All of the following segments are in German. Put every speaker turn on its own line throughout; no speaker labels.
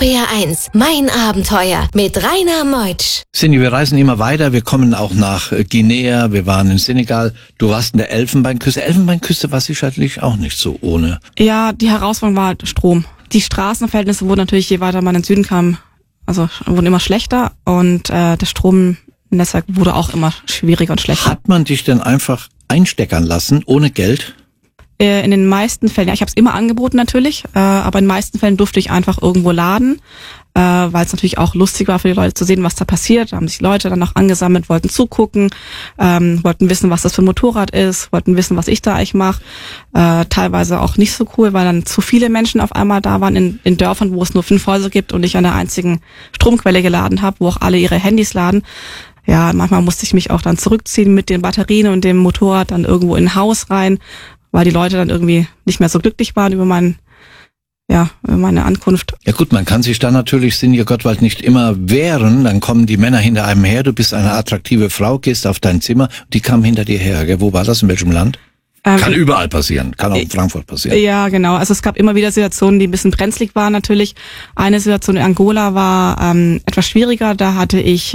RPR 1, mein Abenteuer mit Rainer Meutsch.
Sinja, wir reisen immer weiter. Wir kommen auch nach Guinea. Wir waren in Senegal. Du warst in der Elfenbeinküste. Elfenbeinküste war sicherlich auch nicht so ohne.
Ja, die Herausforderung war Strom. Die Straßenverhältnisse wurden natürlich, je weiter man in den Süden kam, wurden immer schlechter und das Stromnetzwerk wurde auch immer schwieriger und schlechter.
Hat man dich denn einfach einsteckern lassen, ohne Geld?
In den meisten Fällen, ja, ich habe es immer angeboten natürlich, aber in den meisten Fällen durfte ich einfach irgendwo laden, weil es natürlich auch lustig war für die Leute zu sehen, was da passiert. Da haben sich Leute dann noch angesammelt, wollten zugucken, wollten wissen, was das für ein Motorrad ist, wollten wissen, was ich da eigentlich mache. Teilweise auch nicht so cool, weil dann zu viele Menschen auf einmal da waren in Dörfern, wo es nur 5 Häuser gibt und ich an der einzigen Stromquelle geladen habe, wo auch alle ihre Handys laden. Ja, manchmal musste ich mich auch dann zurückziehen mit den Batterien und dem Motorrad dann irgendwo in ein Haus rein, weil die Leute dann irgendwie nicht mehr so glücklich waren über meine Ankunft.
Ja gut, man kann sich da natürlich, Sinja Gottwald, nicht immer wehren. Dann kommen die Männer hinter einem her. Du bist eine attraktive Frau, gehst auf dein Zimmer. Die kamen hinter dir her. Gell? Wo war das? In welchem Land? Kann überall passieren. Kann auch in Frankfurt passieren.
Ja, genau. Also es gab immer wieder Situationen, die ein bisschen brenzlig waren natürlich. Eine Situation in Angola war etwas schwieriger. Da hatte ich...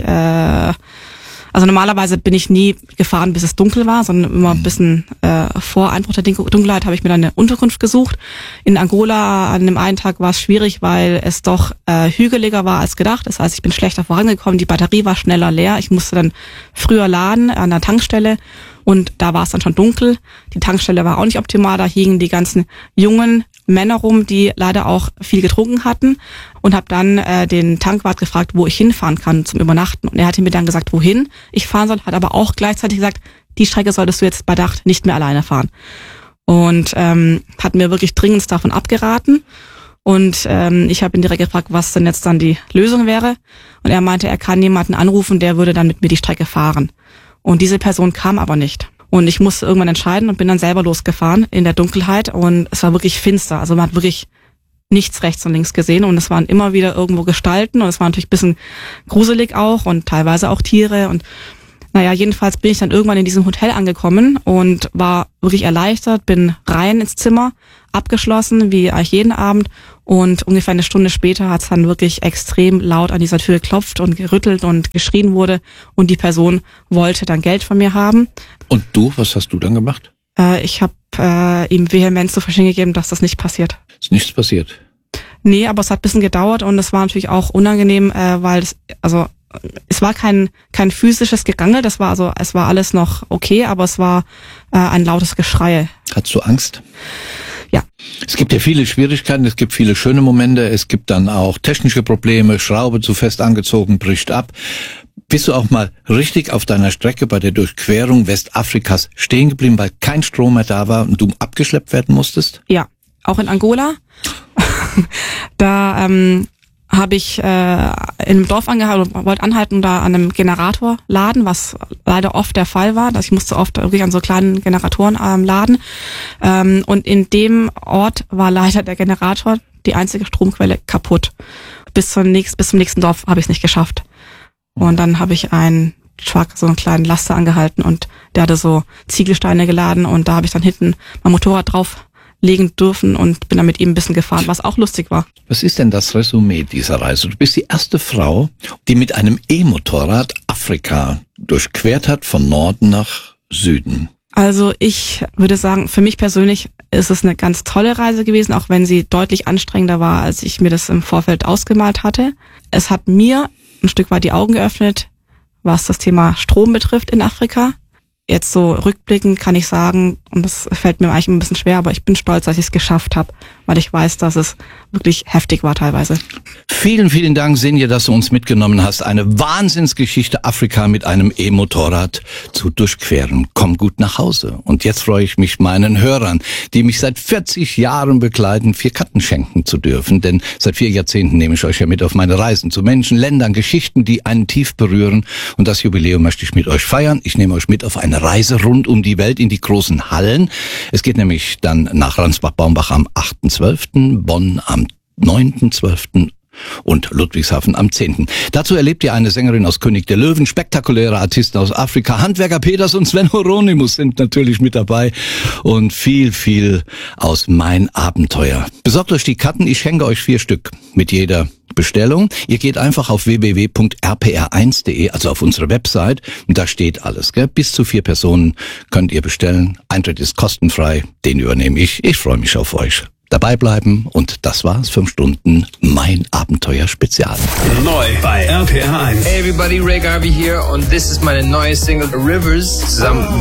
Also normalerweise bin ich nie gefahren, bis es dunkel war, sondern immer ein bisschen vor Einbruch der Dunkelheit habe ich mir dann eine Unterkunft gesucht. In Angola an dem einen Tag war es schwierig, weil es doch hügeliger war als gedacht. Das heißt, ich bin schlechter vorangekommen, die Batterie war schneller leer. Ich musste dann früher laden an der Tankstelle und da war es dann schon dunkel. Die Tankstelle war auch nicht optimal, da hingen die ganzen jungen Männer rum, die leider auch viel getrunken hatten und habe dann den Tankwart gefragt, wo ich hinfahren kann zum Übernachten. Und er hatte mir dann gesagt, wohin ich fahren soll, hat aber auch gleichzeitig gesagt, die Strecke solltest du jetzt bei Nacht nicht mehr alleine fahren. Und hat mir wirklich dringend davon abgeraten. Und ich habe ihn direkt gefragt, was denn jetzt dann die Lösung wäre. Und er meinte, er kann jemanden anrufen, der würde dann mit mir die Strecke fahren. Und diese Person kam aber nicht. Und ich musste irgendwann entscheiden und bin dann selber losgefahren in der Dunkelheit und es war wirklich finster. Also man hat wirklich nichts rechts und links gesehen und es waren immer wieder irgendwo Gestalten und es war natürlich ein bisschen gruselig auch und teilweise auch Tiere und naja, jedenfalls bin ich dann irgendwann in diesem Hotel angekommen und war wirklich erleichtert, bin rein ins Zimmer, abgeschlossen, wie eigentlich jeden Abend und ungefähr eine Stunde später hat es dann wirklich extrem laut an dieser Tür geklopft und gerüttelt und geschrien wurde und die Person wollte dann Geld von mir haben.
Und du, was hast du dann gemacht?
Ich habe ihm vehement zu verstehen gegeben, dass das nicht passiert.
Ist nichts passiert?
Nee, aber es hat ein bisschen gedauert und es war natürlich auch unangenehm, weil es war kein physisches Gerangel, es war alles noch okay, aber es war ein lautes Geschrei.
Hattest du Angst?
Ja.
Es gibt ja viele Schwierigkeiten, es gibt viele schöne Momente, es gibt dann auch technische Probleme, Schraube zu fest angezogen, bricht ab. Bist du auch mal richtig auf deiner Strecke bei der Durchquerung Westafrikas stehen geblieben, weil kein Strom mehr da war und du abgeschleppt werden musstest?
Ja, auch in Angola. Da habe ich in einem Dorf angehalten und wollte anhalten, da an einem Generator laden, was leider oft der Fall war. Ich musste oft wirklich an so kleinen Generatoren laden. Und in dem Ort war leider der Generator, die einzige Stromquelle, kaputt. Bis zum nächsten Dorf habe ich es nicht geschafft. Und dann habe ich einen Truck, so einen kleinen Laster angehalten und der hatte so Ziegelsteine geladen und da habe ich dann hinten mein Motorrad drauf legen dürfen und bin dann mit ihm ein bisschen gefahren, was auch lustig war.
Was ist denn das Resümee dieser Reise? Du bist die erste Frau, die mit einem E-Motorrad Afrika durchquert hat, von Norden nach Süden.
Also ich würde sagen, für mich persönlich ist es eine ganz tolle Reise gewesen, auch wenn sie deutlich anstrengender war, als ich mir das im Vorfeld ausgemalt hatte. Es hat mir ein Stück weit die Augen geöffnet, was das Thema Strom betrifft in Afrika. Jetzt so rückblickend kann ich sagen, und das fällt mir eigentlich ein bisschen schwer, aber ich bin stolz, dass ich es geschafft habe, weil ich weiß, dass es wirklich heftig war teilweise.
Vielen, vielen Dank, Sinja, dass du uns mitgenommen hast. Eine Wahnsinnsgeschichte, Afrika mit einem E-Motorrad zu durchqueren. Komm gut nach Hause. Und jetzt freue ich mich, meinen Hörern, die mich seit 40 Jahren begleiten, 4 Karten schenken zu dürfen. Denn seit 4 Jahrzehnten nehme ich euch ja mit auf meine Reisen zu Menschen, Ländern, Geschichten, die einen tief berühren. Und das Jubiläum möchte ich mit euch feiern. Ich nehme euch mit auf eine Reise rund um die Welt in die großen Hallen. Es geht nämlich dann nach Ransbach-Baumbach am 8.12., Bonn am 9.12. und Ludwigshafen am 10. Dazu erlebt ihr eine Sängerin aus König der Löwen, spektakuläre Artisten aus Afrika, Handwerker Peters und Sven Hieronymus sind natürlich mit dabei und viel, viel aus Mein Abenteuer. Besorgt euch die Karten, ich schenke euch 4 Stück mit jeder Bestellung. Ihr geht einfach auf www.rpr1.de, also auf unsere Website, und da steht alles. Gell? Bis zu 4 Personen könnt ihr bestellen. Eintritt ist kostenfrei, den übernehme ich. Ich freue mich auf euch. Dabei bleiben und das war's, 5 Stunden Mein Abenteuer Spezial.
Neu bei RPR 1.
Hey everybody, Ray Garvey here und this ist meine neue Single Rivers zusammen